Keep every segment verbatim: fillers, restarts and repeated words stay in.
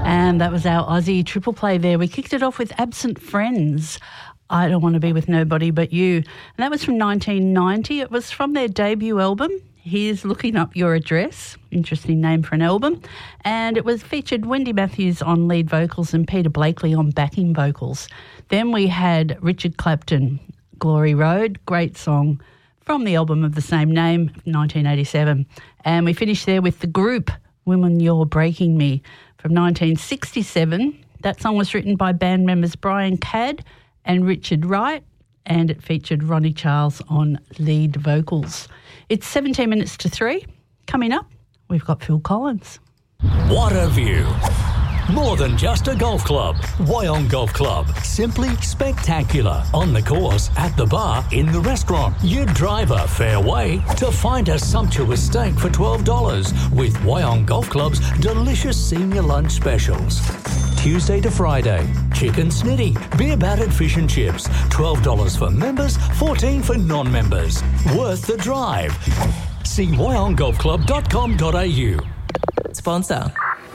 And that was our Aussie triple play there. We kicked it off with Absent Friends. I Don't Want to Be With Nobody But You. And that was from nineteen ninety. It was from their debut album, Here's Looking Up Your Address. Interesting name for an album. And it was featured Wendy Matthews on lead vocals and Peter Blakely on backing vocals. Then we had Richard Clapton, Glory Road, great song from the album of the same name, nineteen eighty-seven. And we finished there with The Group, Women You're Breaking Me, from nineteen sixty-seven. That song was written by band members Brian Cadd and Richard Wright, and it featured Ronnie Charles on lead vocals. It's seventeen minutes to three. Coming up, we've got Phil Collins. What a view. More than just a golf club. Wyong Golf Club. Simply spectacular. On the course, at the bar, in the restaurant. You drive a fair way to find a sumptuous steak for twelve dollars with Wyong Golf Club's delicious senior lunch specials. Tuesday to Friday, chicken snitty, beer battered fish and chips. twelve dollars for members, fourteen dollars for non-members. Worth the drive. See wyong golf club dot com dot a u. Sponsor.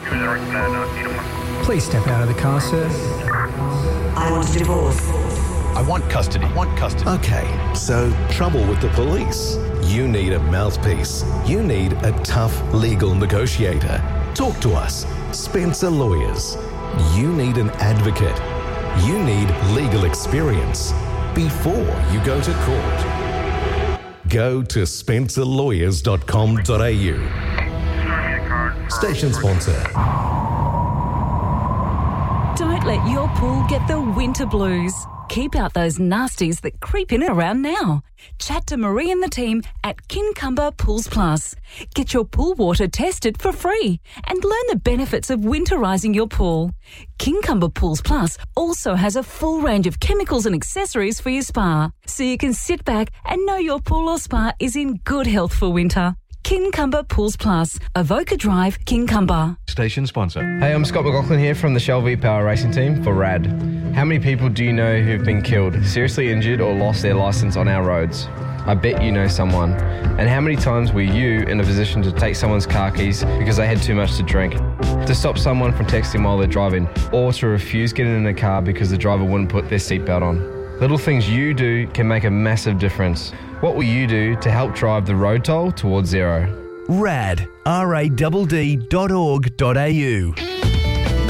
Please step out of the car, sir. I want a divorce. I want custody. I want custody. Okay, so trouble with the police. You need a mouthpiece. You need a tough legal negotiator. Talk to us. Spencer Lawyers. You need an advocate. You need legal experience before you go to court. Go to spencer lawyers dot com dot a u. Station sponsor. Don't let your pool get the winter blues. Keep out those nasties that creep in around now. Chat to Marie and the team at Kincumber Pools Plus. Get your pool water tested for free and learn the benefits of winterising your pool. Kincumber Pools Plus also has a full range of chemicals and accessories for your spa, so you can sit back and know your pool or spa is in good health for winter. Kincumber Pools Plus, Avoca Drive, Kincumber. Station sponsor. Hey, I'm Scott McLaughlin here from the Shell V-Power Racing Team for R A D. How many people do you know who've been killed, seriously injured or lost their licence on our roads? I bet you know someone. And how many times were you in a position to take someone's car keys because they had too much to drink? To stop someone from texting while they're driving, or to refuse getting in a car because the driver wouldn't put their seatbelt on? Little things you do can make a massive difference. What will you do to help drive the road toll towards zero? R A D, R A D D dot org dot a u.